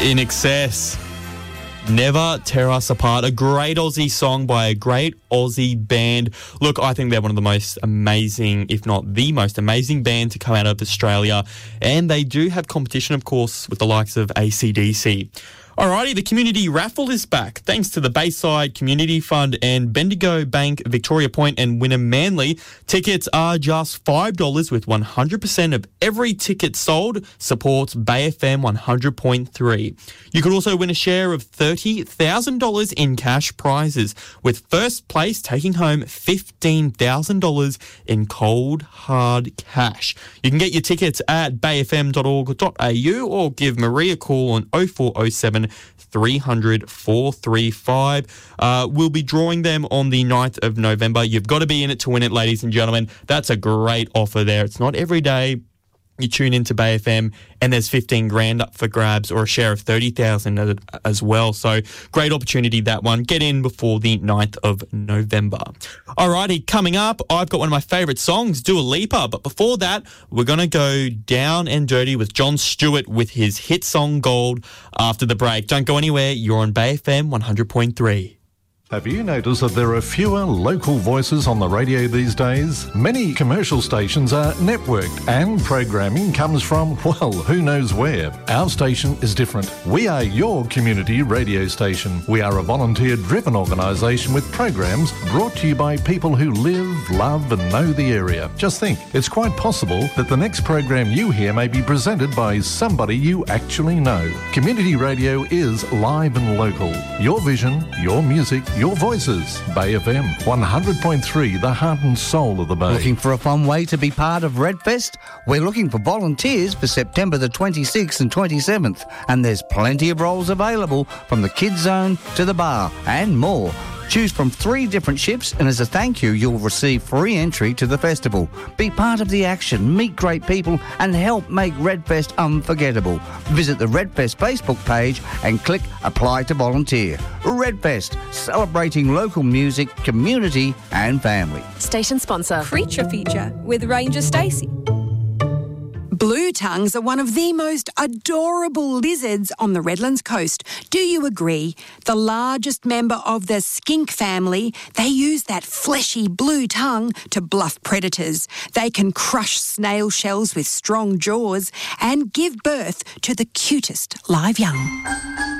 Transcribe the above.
In Excess. Never Tear Us Apart, a great Aussie song by a great Aussie band. Look, I think they're one of the most amazing, if not the most amazing band to come out of Australia. And they do have competition, of course, with the likes of AC/DC. Alrighty, the community raffle is back. Thanks to the Bayside Community Fund and Bendigo Bank, Victoria Point and Wynnum Manly. Tickets are just $5 with 100% of every ticket sold supports Bay FM 100.3. You could also win a share of $30,000 in cash prizes, with first place taking home $15,000 in cold, hard cash. You can get your tickets at bayfm.org.au or give Marie a call on 0407 300 435. We'll be drawing them on the 9th of November. You've got to be in it to win it, ladies and gentlemen. That's a great offer there. It's not every day you tune into Bay FM and there's 15 grand up for grabs, or a share of 30,000 as well. So great opportunity, that one. Get in before the 9th of November. Alrighty, coming up, I've got one of my favourite songs, Dua Lipa. But before that, we're going to go down and dirty with John Stewart with his hit song Gold after the break. Don't go anywhere. You're on Bay FM 100.3. Have you noticed that there are fewer local voices on the radio these days? Many commercial stations are networked and programming comes from, well, who knows where. Our station is different. We are your community radio station. We are a volunteer-driven organisation with programs brought to you by people who live, love and know the area. Just think, it's quite possible that the next program you hear may be presented by somebody you actually know. Community radio is live and local. Your vision, your music, your voices. Bay FM 100.3, the heart and soul of the Bay. Looking for a fun way to be part of Redfest? We're looking for volunteers for September the 26th and 27th, and there's plenty of roles available, from the kids zone to the bar and more. Choose from 3 different shifts, and as a thank you, you'll receive free entry to the festival. Be part of the action, meet great people, and help make Redfest unforgettable. Visit the Redfest Facebook page and click Apply to Volunteer. Redfest, celebrating local music, community and family. Station sponsor. Creature feature with Ranger Stacey. Blue tongues are one of the most adorable lizards on the Redlands coast. Do you agree? The largest member of the skink family, they use that fleshy blue tongue to bluff predators. They can crush snail shells with strong jaws and give birth to the cutest live young.